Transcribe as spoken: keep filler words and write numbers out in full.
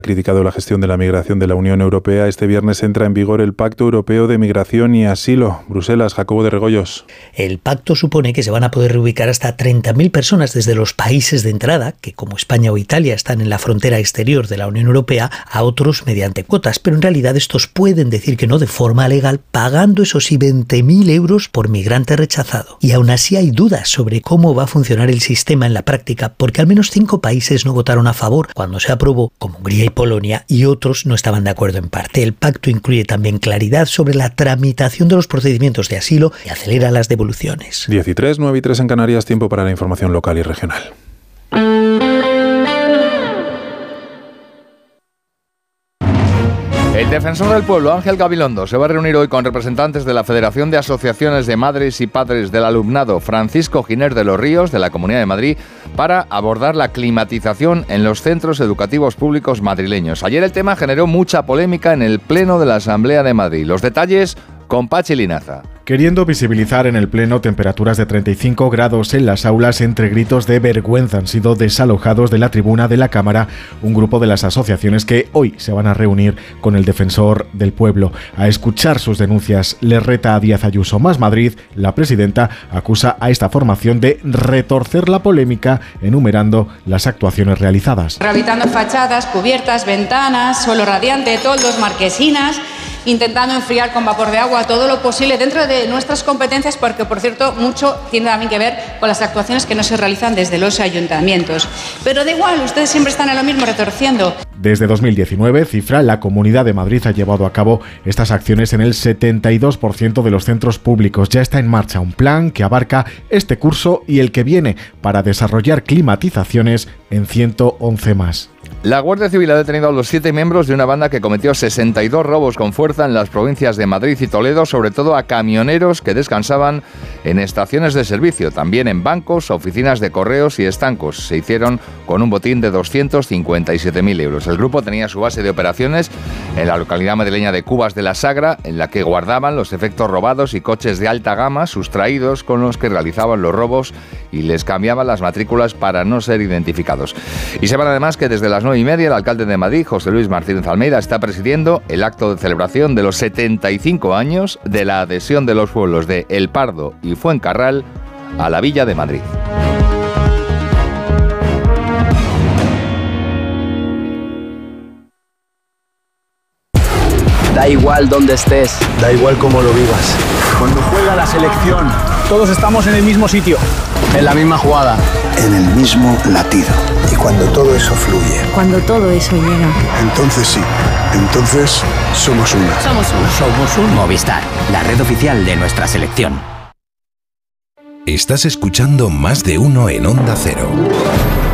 criticado la gestión de la migración de la Unión Europea. Este viernes entra en vigor el Pacto Europeo de Migración y Asilo. Bruselas, Jacobo de Regoyos. El pacto supone que se van a poder reubicar hasta treinta mil personas desde los países de entrada, que como España o Italia están en la frontera exterior de la Unión Europea, a otros mediante cuotas. Pero en realidad estos pueden decir que no de forma legal, pagando eso sí veinte mil euros por migrante rechazado. Y aún así hay dudas sobre cómo va a funcionar el sistema en la práctica, porque al menos cinco países no votaron a favor cuando se aprobó, como Hungría y Polonia, y otros no estaban de acuerdo en parte. El pacto incluye también claridad sobre la tramitación de los procedimientos de asilo y acelera las devoluciones. diez y tres, nueve y tres en Canarias, tiempo para la información local y regional. El defensor del pueblo, Ángel Gabilondo, se va a reunir hoy con representantes de la Federación de Asociaciones de Madres y Padres del Alumnado Francisco Giner de los Ríos, de la Comunidad de Madrid, para abordar la climatización en los centros educativos públicos madrileños. Ayer el tema generó mucha polémica en el Pleno de la Asamblea de Madrid. Los detalles con Pachi Linaza. Queriendo visibilizar en el Pleno temperaturas de treinta y cinco grados en las aulas, entre gritos de vergüenza han sido desalojados de la tribuna de la Cámara un grupo de las asociaciones que hoy se van a reunir con el defensor del pueblo. A escuchar sus denuncias le reta a Díaz Ayuso. Más Madrid, la presidenta acusa a esta formación de retorcer la polémica enumerando las actuaciones realizadas. Rehabilitando fachadas, cubiertas, ventanas, suelo radiante, toldos, marquesinas, intentando enfriar con vapor de agua todo lo posible dentro de nuestras competencias, porque, por cierto, mucho tiene también que ver con las actuaciones que no se realizan desde los ayuntamientos. Pero da igual, ustedes siempre están en lo mismo, retorciendo. Desde dos mil diecinueve, cifra, la Comunidad de Madrid ha llevado a cabo estas acciones en el setenta y dos por ciento de los centros públicos. Ya está en marcha un plan que abarca este curso y el que viene para desarrollar climatizaciones en ciento once más. La Guardia Civil ha detenido a los siete miembros de una banda que cometió sesenta y dos robos con fuerza en las provincias de Madrid y Toledo, sobre todo a camioneros que descansaban en estaciones de servicio, también en bancos, oficinas de correos y estancos. Se hicieron con un botín de doscientos cincuenta y siete mil euros. El grupo tenía su base de operaciones en la localidad madrileña de Cubas de la Sagra, en la que guardaban los efectos robados y coches de alta gama sustraídos con los que realizaban los robos y les cambiaban las matrículas para no ser identificados. Y sepan además que desde las nueve y media el alcalde de Madrid, José Luis Martínez Almeida, está presidiendo el acto de celebración de los setenta y cinco años de la adhesión de los pueblos de El Pardo y Fuencarral a la Villa de Madrid. Da igual dónde estés, da igual cómo lo vivas. Cuando juega la selección, todos estamos en el mismo sitio, en la misma jugada, en el mismo latido. Y cuando todo eso fluye, cuando todo eso llega, entonces sí, entonces somos uno. Somos uno. Somos un Movistar, la red oficial de nuestra selección. Estás escuchando Más de Uno en Onda Cero.